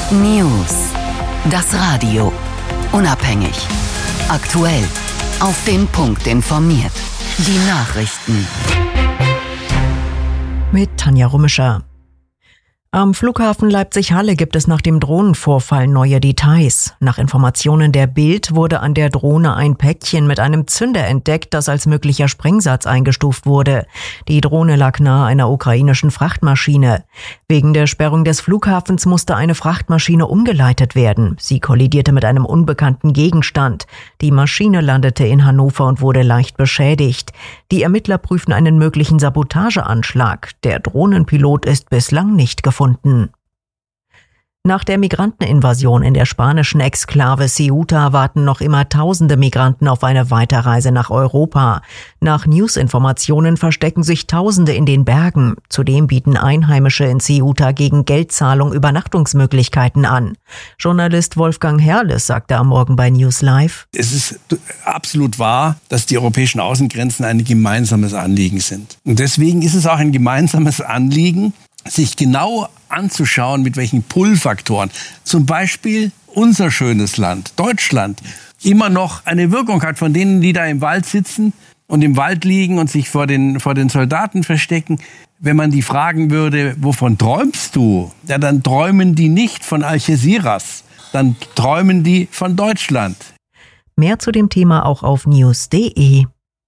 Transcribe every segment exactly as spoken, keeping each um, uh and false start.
News. Das Radio. Unabhängig. Aktuell. Auf den Punkt informiert. Die Nachrichten. Mit Tanja Rummischer. Am Flughafen Leipzig-Halle gibt es nach dem Drohnenvorfall neue Details. Nach Informationen der Bild wurde an der Drohne ein Päckchen mit einem Zünder entdeckt, das als möglicher Sprengsatz eingestuft wurde. Die Drohne lag nahe einer ukrainischen Frachtmaschine. Wegen der Sperrung des Flughafens musste eine Frachtmaschine umgeleitet werden. Sie kollidierte mit einem unbekannten Gegenstand. Die Maschine landete in Hannover und wurde leicht beschädigt. Die Ermittler prüfen einen möglichen Sabotageanschlag. Der Drohnenpilot ist bislang nicht gefunden. Nach der Migranteninvasion in der spanischen Exklave Ceuta warten noch immer tausende Migranten auf eine Weiterreise nach Europa. Nach News-Informationen verstecken sich Tausende in den Bergen. Zudem bieten Einheimische in Ceuta gegen Geldzahlung Übernachtungsmöglichkeiten an. Journalist Wolfgang Herrles sagte am Morgen bei News Live: Es ist absolut wahr, dass die europäischen Außengrenzen ein gemeinsames Anliegen sind. Und deswegen ist es auch ein gemeinsames Anliegen, sich genau anzuschauen, mit welchen Pull-Faktoren zum Beispiel unser schönes Land, Deutschland, immer noch eine Wirkung hat von denen, die da im Wald sitzen und im Wald liegen und sich vor den, vor den Soldaten verstecken. Wenn man die fragen würde, wovon träumst du? Ja, dann träumen die nicht von Algeciras, dann träumen die von Deutschland. Mehr zu dem Thema auch auf news punkt de.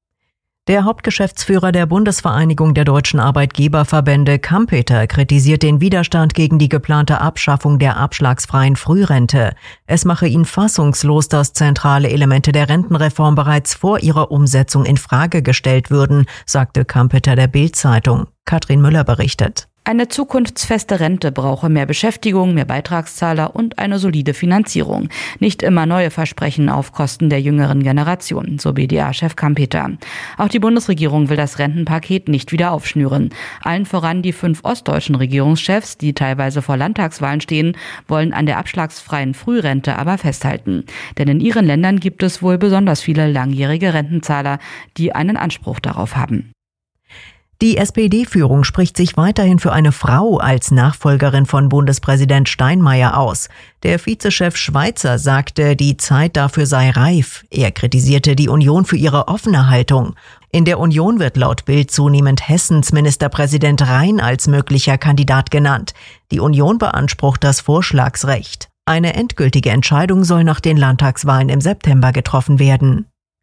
Der Hauptgeschäftsführer der Bundesvereinigung der deutschen Arbeitgeberverbände, Kampeter, kritisiert den Widerstand gegen die geplante Abschaffung der abschlagsfreien Frührente. Es mache ihn fassungslos, dass zentrale Elemente der Rentenreform bereits vor ihrer Umsetzung in Frage gestellt würden, sagte Kampeter der Bild-Zeitung. Katrin Müller berichtet. Eine zukunftsfeste Rente brauche mehr Beschäftigung, mehr Beitragszahler und eine solide Finanzierung. Nicht immer neue Versprechen auf Kosten der jüngeren Generation, so B D A-Chef Kampeter. Auch die Bundesregierung will das Rentenpaket nicht wieder aufschnüren. Allen voran die fünf ostdeutschen Regierungschefs, die teilweise vor Landtagswahlen stehen, wollen an der abschlagsfreien Frührente aber festhalten. Denn in ihren Ländern gibt es wohl besonders viele langjährige Rentenzahler, die einen Anspruch darauf haben. Die S P D-Führung spricht sich weiterhin für eine Frau als Nachfolgerin von Bundespräsident Steinmeier aus. Der Vizechef Schweizer sagte, die Zeit dafür sei reif. Er kritisierte die Union für ihre offene Haltung. In der Union wird laut Bild zunehmend Hessens Ministerpräsident Rhein als möglicher Kandidat genannt. Die Union beansprucht das Vorschlagsrecht. Eine endgültige Entscheidung soll nach den Landtagswahlen im September getroffen werden.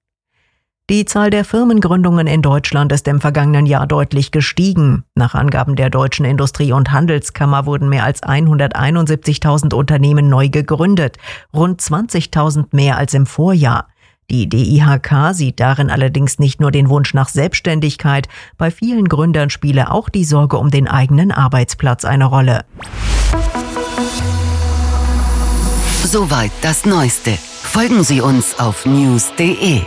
Die Zahl der Firmengründungen in Deutschland ist im vergangenen Jahr deutlich gestiegen. Nach Angaben der Deutschen Industrie- und Handelskammer wurden mehr als hunderteinundsiebzigtausend Unternehmen neu gegründet, rund zwanzigtausend mehr als im Vorjahr. Die D I H K sieht darin allerdings nicht nur den Wunsch nach Selbstständigkeit, bei vielen Gründern spiele auch die Sorge um den eigenen Arbeitsplatz eine Rolle. Soweit das Neueste. Folgen Sie uns auf news punkt de.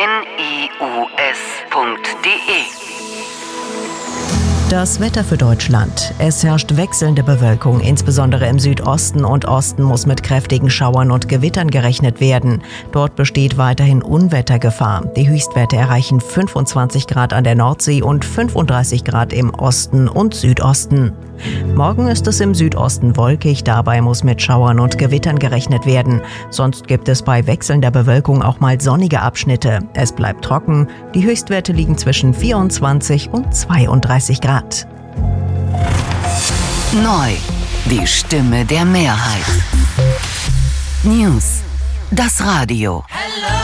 Das Wetter für Deutschland. Es herrscht wechselnde Bewölkung, insbesondere im Südosten und Osten muss mit kräftigen Schauern und Gewittern gerechnet werden. Dort besteht weiterhin Unwettergefahr. Die Höchstwerte erreichen fünfundzwanzig Grad an der Nordsee und fünfunddreißig Grad im Osten und Südosten. Morgen ist es im Südosten wolkig, dabei muss mit Schauern und Gewittern gerechnet werden. Sonst gibt es bei wechselnder Bewölkung auch mal sonnige Abschnitte. Es bleibt trocken, die Höchstwerte liegen zwischen vierundzwanzig und zweiunddreißig Grad. Neu, die Stimme der Mehrheit. News, das Radio. Hello.